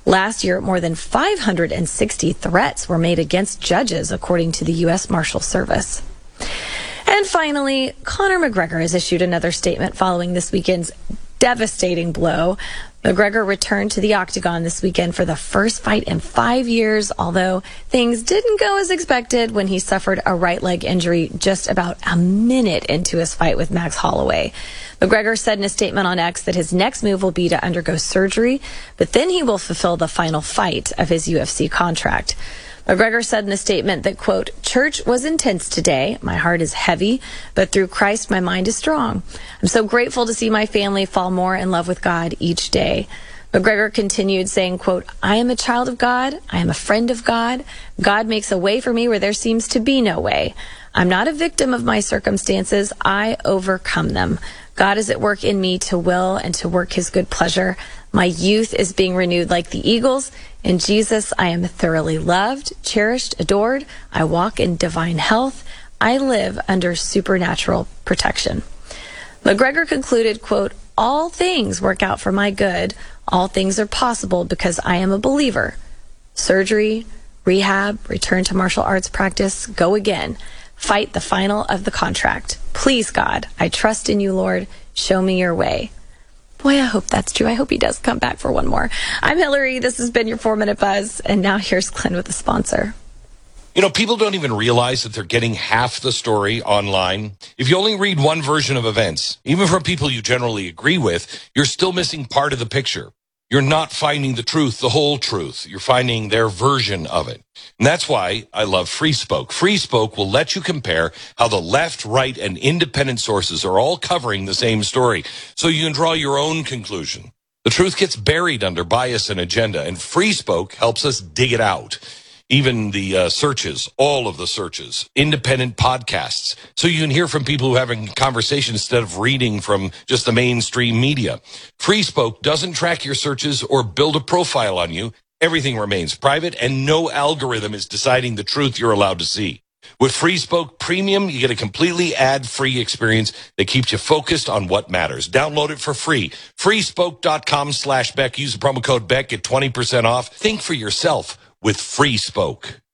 Last year, more than 560 threats were made against judges, according to the U.S. Marshal Service. And finally, Conor McGregor has issued another statement following this weekend's devastating blow. McGregor returned to the octagon this weekend for the first fight in 5 years, although things didn't go as expected when he suffered a right leg injury just about a minute into his fight with Max Holloway. McGregor said in a statement on X that his next move will be to undergo surgery, but then he will fulfill the final fight of his UFC contract. McGregor said in a statement that, quote, "Church was intense today. My heart is heavy, but through Christ, my mind is strong. I'm so grateful to see my family fall more in love with God each day." McGregor continued saying, quote, "I am a child of God. I am a friend of God. God makes a way for me where there seems to be no way. I'm not a victim of my circumstances. I overcome them. God is at work in me to will and to work his good pleasure. My youth is being renewed like the eagles. In Jesus, I am thoroughly loved, cherished, adored. I walk in divine health. I live under supernatural protection." McGregor concluded, quote, "All things work out for my good. All things are possible because I am a believer. Surgery, rehab, return to martial arts practice, go again. Fight the final of the contract. Please, God, I trust in you, Lord. Show me your way." Boy, I hope that's true. I hope he does come back for one more. I'm Hillary. This has been your 4-Minute Buzz. And now here's Glenn with the sponsor. You know, people don't even realize that they're getting half the story online. If you only read one version of events, even from people you generally agree with, you're still missing part of the picture. You're not finding the truth, the whole truth. You're finding their version of it. And that's why I love Free Spoke. Free Spoke will let you compare how the left, right, and independent sources are all covering the same story, so you can draw your own conclusion. The truth gets buried under bias and agenda, and Free Spoke helps us dig it out. Even the searches, all of the searches, independent podcasts, so you can hear from people who are having conversations instead of reading from just the mainstream media. Free Spoke doesn't track your searches or build a profile on you. Everything remains private, and no algorithm is deciding the truth you're allowed to see. With Free Spoke Premium, you get a completely ad-free experience that keeps you focused on what matters. Download it for free. Freespoke.com/Beck. Use the promo code Beck. Get 20% off. Think for yourself with Free Spoke.